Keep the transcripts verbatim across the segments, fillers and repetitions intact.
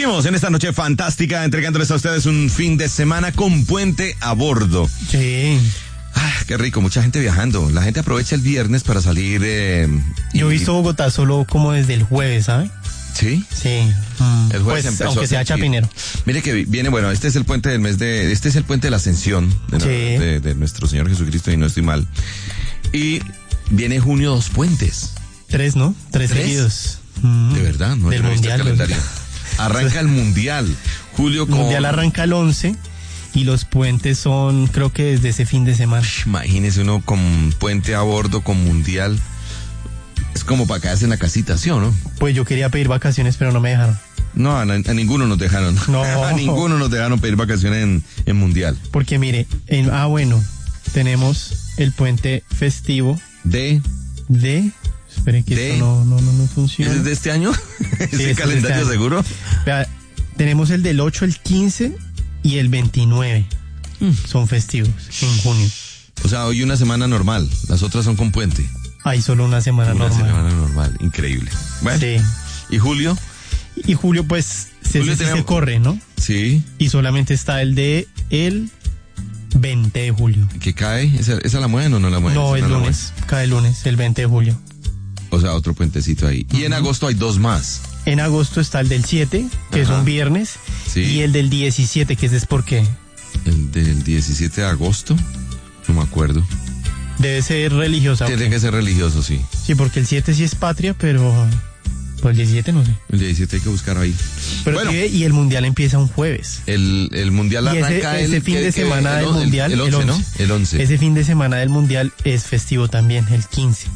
Seguimos en esta noche fantástica entregándoles a ustedes un fin de semana con puente a bordo. Sí. Ah, qué rico, mucha gente viajando. La gente aprovecha el viernes para salir. Eh, Yo he y- visto Bogotá solo como desde el jueves, ¿sabe? ¿Sí? Sí. Mm, El jueves pues, empezó aunque a sea sentir. chapinero. Mire que viene, bueno, este es el puente del mes de, este es el puente de la Ascensión de, Sí. de, de nuestro Señor Jesucristo, y no estoy mal. Y viene junio dos puentes. Tres, ¿no? Tres, ¿Tres? seguidos. Mm. De verdad, no Del yo no he visto el mundial, calendario. Arranca el mundial. Julio El con. mundial arranca el once y los puentes son, creo que desde ese fin de semana. Imagínese uno con puente a bordo, con mundial. Es como para quedarse en la casita, ¿sí o no? Pues yo quería pedir vacaciones, pero no me dejaron. No, a, a ninguno nos dejaron. No. A ninguno nos dejaron pedir vacaciones en, en mundial. Porque mire, en, ah, bueno, tenemos el puente festivo De. de... Espere que De- esto no, no, no, no funciona. ¿Es de este año? Sí, ¿Ese es de calendario este año. seguro? Vea, tenemos el del ocho, el quince y el veintinueve. Mm. Son festivos en junio. O sea, hoy una semana normal, las otras son con puente. Hay solo una semana Una normal. semana normal, increíble. Bueno, Sí. ¿y julio? Y julio, pues, se, Julio se- se tenemos- corre, ¿no? Sí, Y solamente está el de el veinte de julio. ¿que cae? ¿Esa, esa la mueven o no la mueven? No, Esa el la lunes. Cae el lunes, el veinte de julio. mueven. O sea, otro puentecito ahí. Y en agosto hay dos más. En agosto está el del siete, que Ajá. es un viernes. Sí. Y el del diecisiete, que ese es porque El del diecisiete de agosto, no me acuerdo. debe ser religiosa. Tiene que ser religioso, sí. Sí, porque el siete sí es patria, pero... Pues el diecisiete no sé. El diecisiete hay que buscar ahí. Pero Bueno, sí, y el mundial empieza un jueves. el, el mundial Y ese- arranca ese el... fin que- de que- semana el, del el- mundial, El el once, ¿no? once. El once. Ese fin de semana del mundial es festivo también, el quince.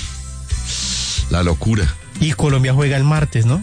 La locura. Y Colombia juega el martes, ¿no?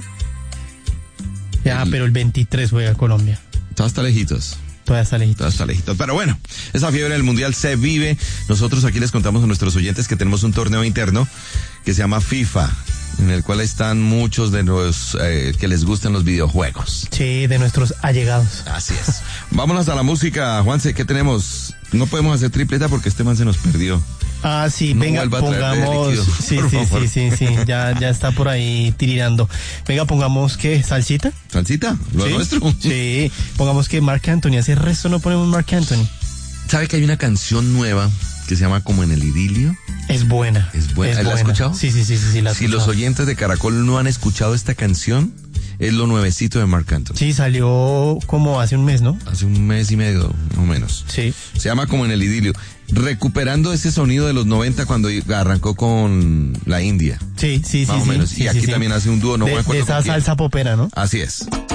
Ya, El- pero el veintitrés juega Colombia. Todo está lejitos. Todavía está lejito. Todo está lejitos. Pero bueno, esa fiebre del mundial se vive. Nosotros aquí les contamos a nuestros oyentes que tenemos un torneo interno que se llama FIFA, en el cual están muchos de los eh, que les gustan los videojuegos. Sí, de nuestros allegados. Así es. Vámonos a la música, Juanse. ¿Qué tenemos? No podemos hacer tripleta porque este man se nos perdió. Ah, sí, No venga, vuelva a traer de pongamos... líquido, Sí, por sí, favor. sí, sí, sí, ya, ya está por ahí tirirando. Venga, pongamos, ¿qué? ¿Salsita? ¿Salsita? ¿Lo ¿Sí? nuestro? Sí, pongamos que Marc Anthony. Hace resto no ponemos Marc Anthony. ¿Sabe que hay una canción nueva que se llama Como en el idilio? Es buena. Es buena. Es ¿La has buena. escuchado? Sí, sí, sí, sí, sí, la he Si los escuchado. oyentes de Caracol no han escuchado esta canción, es lo nuevecito de Marc Anthony. Sí, salió como hace un mes, ¿no? Hace un mes y medio, más o menos. Sí. Se llama Como en el idilio. Recuperando ese sonido de los noventa cuando arrancó con la India. Sí, sí, sí. Más o sí, menos. sí, Y aquí sí, sí. también hace un dúo, no de, me acuerdo de esa con quién. salsa popera, ¿no? Así es.